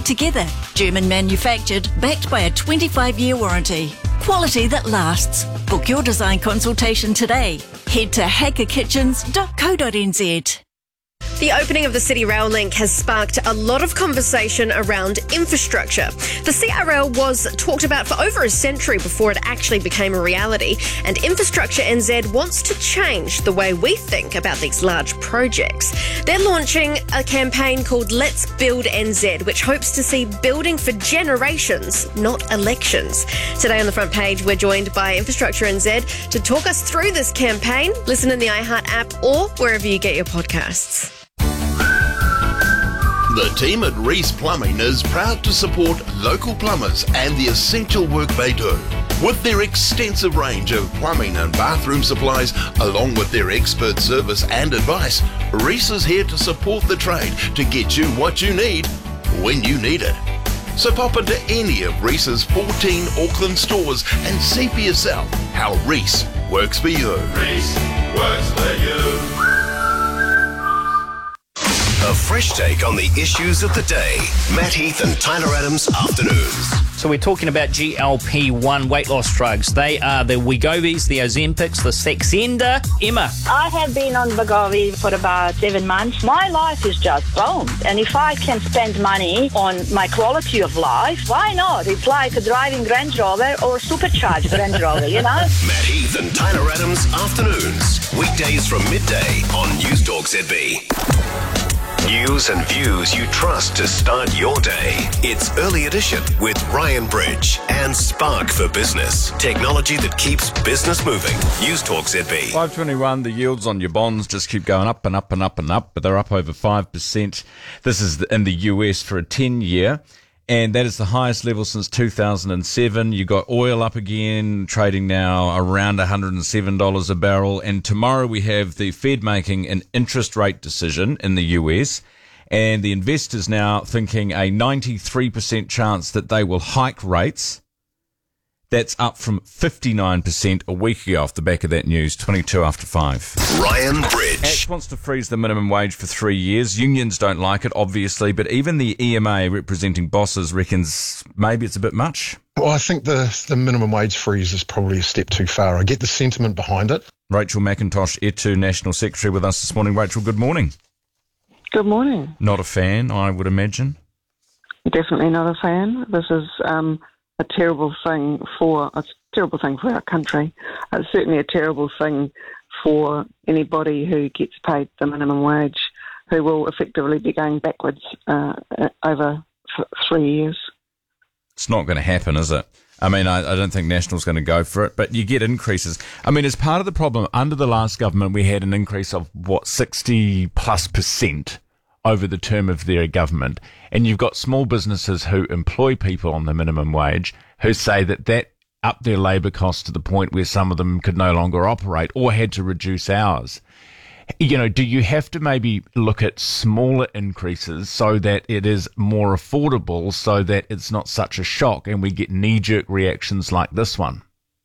together. German manufactured, backed by a 25-year warranty. Quality that lasts. Book your design consultation today. Head to hackerkitchens.co.nz. The opening of the City Rail link has sparked a lot of conversation around infrastructure. The CRL was talked about for over a century before it actually became a reality, and Infrastructure NZ wants to change the way we think about these large projects. They're launching a campaign called Let's Build NZ, which hopes to see building for generations, not elections. Today on the front page, we're joined by Infrastructure NZ to talk us through this campaign. Listen in the iHeart app or wherever you get your podcasts. The team at Reese Plumbing is proud to support local plumbers and the essential work they do. With their extensive range of plumbing and bathroom supplies, along with their expert service and advice, Reese is here to support the trade to get you what you need when you need it. So pop into any of Reese's 14 Auckland stores and see for yourself how Reese works for you. Reese works for you. A fresh take on the issues of the day. Matt Heath and Tyler Adams Afternoons. So we're talking about GLP-1 weight loss drugs. They are the Wegovys, the Ozempics, the Saxenda. Emma. I have been on Wegovy for about 7 months. My life is just bombed. And if I can spend money on my quality of life, why not? It's like a driving Range Rover or supercharged Range Rover, you know? Matt Heath and Tyler Adams Afternoons. Weekdays from midday on Newstalk ZB. News and views you trust to start your day. It's Early Edition with Ryan Bridge and Spark for Business. Technology that keeps business moving. Newstalk ZB. 521, the yields on your bonds just keep going up and up and up and up, but they're up over 5%. This is in the US for a 10-year. And that is the highest level since 2007. You got oil up again, trading now around $107 a barrel. And tomorrow we have the Fed making an interest rate decision in the US. And the investors now thinking a 93% chance that they will hike rates. That's up from 59% a week ago off the back of that news, 22 after 5. Ryan Bridge. ACT wants to freeze the minimum wage for 3 years. Unions don't like it, obviously, but even the EMA representing bosses reckons maybe it's a bit much. Well, I think the minimum wage freeze is probably a step too far. I get the sentiment behind it. Rachel McIntosh, ETU National Secretary, with us this morning. Rachel, good morning. Good morning. Not a fan, I would imagine. Definitely not a fan. This is a terrible thing for our country. It's certainly a terrible thing for anybody who gets paid the minimum wage, who will effectively be going backwards over 3 years. It's not going to happen, is it? I mean, I don't think National's going to go for it, but you get increases. I mean, as part of the problem, under the last government, we had an increase of, 60+% over the term of their government. And you've got small businesses who employ people on the minimum wage who say that upped their labour costs to the point where some of them could no longer operate or had to reduce hours. You know, do you have to maybe look at smaller increases so that it is more affordable, so that it's not such a shock and we get knee-jerk reactions like this one?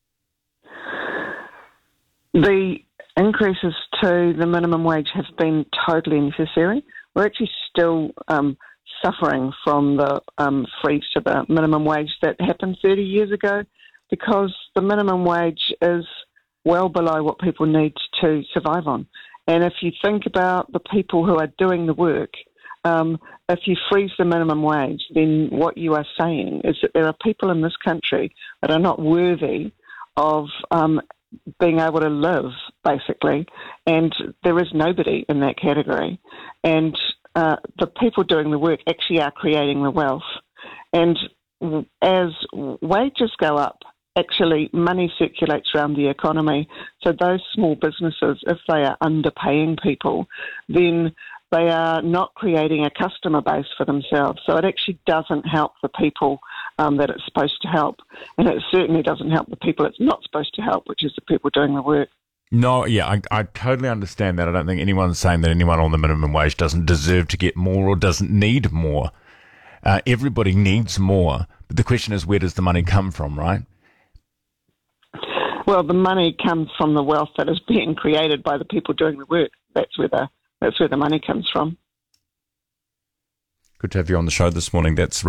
The increases to the minimum wage have been totally necessary. We're actually still suffering from the freeze to the minimum wage that happened 30 years ago, because the minimum wage is well below what people need to survive on. And if you think about the people who are doing the work, if you freeze the minimum wage, then what you are saying is that there are people in this country that are not worthy of being able to live, basically, and there is nobody in that category. And the people doing the work actually are creating the wealth. And as wages go up, actually money circulates around the economy. So those small businesses, if they are underpaying people, then they are not creating a customer base for themselves. So it actually doesn't help the people that it's supposed to help. And it certainly doesn't help the people it's not supposed to help, which is the people doing the work. No, yeah, I totally understand that. I don't think anyone's saying that anyone on the minimum wage doesn't deserve to get more or doesn't need more. Everybody needs more. But the question is, where does the money come from, right? Well, the money comes from the wealth that is being created by the people doing the work. That's where the money comes from. Good to have you on the show this morning. That's